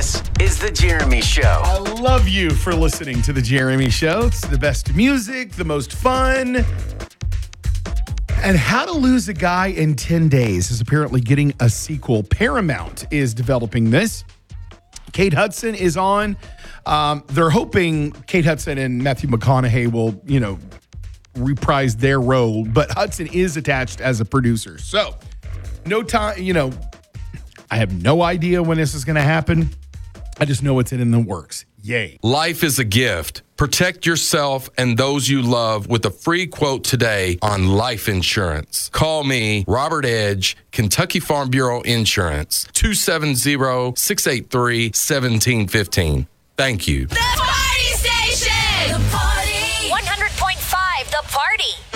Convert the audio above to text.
This is The Jeremy Show. I love you for listening to The Jeremy Show. It's the best music, the most fun. And How to Lose a Guy in 10 Days is apparently getting a sequel. Paramount is developing this. Kate Hudson is on. They're hoping Kate Hudson and Matthew McConaughey will, reprise their role. But Hudson is attached as a producer. So, no time, I have no idea when this is going to happen. I just know it's in the works. Yay. Life is a gift. Protect yourself and those you love with a free quote today on life insurance. Call me, Robert Edge, Kentucky Farm Bureau Insurance, 270-683-1715. Thank you. The Party Station! The Party! 100.5 The Party.